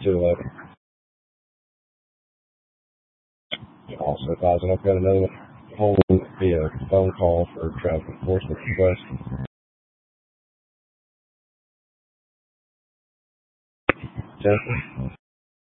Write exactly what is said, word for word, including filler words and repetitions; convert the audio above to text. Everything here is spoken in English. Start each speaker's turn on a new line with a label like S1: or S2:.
S1: two eleven. Also advising I've got another phone via phone call for traffic enforcement request. Jennifer?